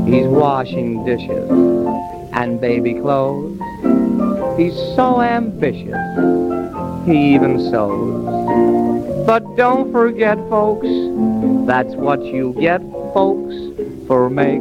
He's washing dishes and baby clothes. He's so ambitious, he even sews. But don't forget, folks, that's what you get, folks, for making